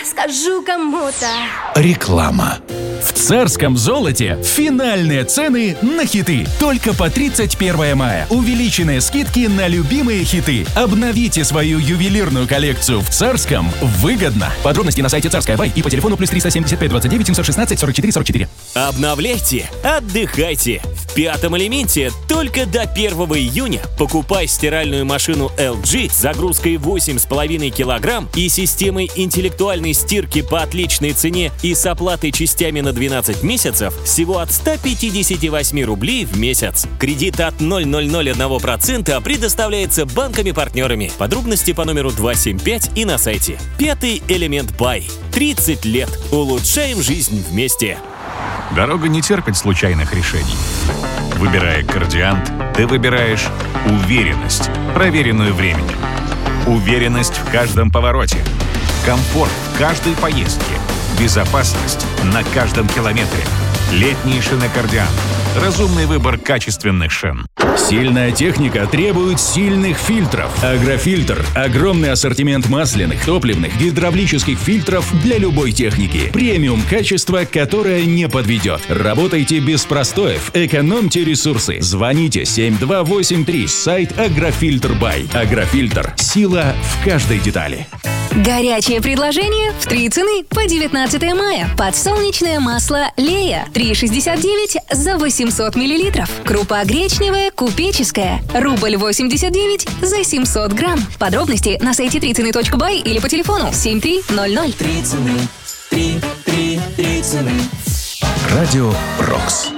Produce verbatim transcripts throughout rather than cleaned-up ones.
скажу кому-то. Реклама. В Царском золоте финальные цены на хиты. Только по тридцать первое мая. Увеличенные скидки на любимые хиты. Обновите свою ювелирную коллекцию в Царском выгодно. Подробности на сайте Царская Бай и по телефону плюс триста семьдесят пять двадцать девять семьсот шестнадцать сорок четыре сорок четыре. Обновляйте, отдыхайте. В пятом элементе только до первого июня покупай стиральную машину эл джи с загрузкой восемь с половиной килограмм и системой интеллектуальной стирки по отличной цене и с оплатой частями на двенадцать месяцев всего от ста пятидесяти восьми рублей в месяц. Кредит от ноль целых ноль ноль один процента предоставляется банками-партнерами. Подробности по номеру два семь пять и на сайте. Пятый элемент Бай. тридцать лет. Улучшаем жизнь вместе. Дорога не терпит случайных решений. Выбирая Кардиант, ты выбираешь уверенность, проверенную временем. Уверенность в каждом повороте. Комфорт в каждой поездке. Безопасность на каждом километре. Летние шины Кардиант. Разумный выбор качественных шин. Сильная техника требует сильных фильтров. Агрофильтр – огромный ассортимент масляных, топливных, гидравлических фильтров для любой техники. Премиум качество, которое не подведет. Работайте без простоев, экономьте ресурсы. Звоните семь два восемь три, сайт Агрофильтр Бай. Агрофильтр – сила в каждой детали. Горячее предложение в три цены по девятнадцатое мая. Подсолнечное масло Лея три шестьдесят девять за восемьсот миллилитров. Крупа гречневая купеческая рубль восемьдесят девять за семьсот грамм. Подробности на сайте три цены точка бай или по телефону семь три ноль ноль. Три цены, три, три, три цены. Радио Рокс.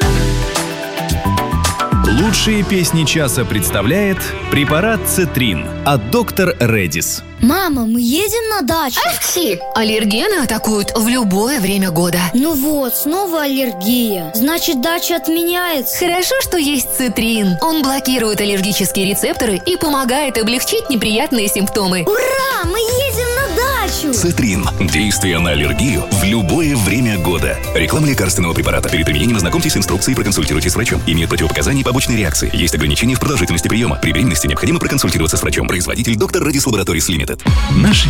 Лучшие песни часа представляет препарат Цетрин от доктор Редис. Мама, мы едем на дачу. Ахси! Аллергены атакуют в любое время года. Ну вот, снова аллергия. Значит, дача отменяется. Хорошо, что есть Цетрин. Он блокирует аллергические рецепторы и помогает облегчить неприятные симптомы. Ура! Мы едем на дачу! Цетрин. Действие на аллергию в любое время года. Реклама лекарственного препарата. Перед применением ознакомьтесь с инструкцией и проконсультируйтесь с врачом. Имеет противопоказания и побочные реакции. Есть ограничения в продолжительности приема. При беременности необходимо проконсультироваться с врачом. Производитель доктор Редис Лабораторис Лимитед. Наши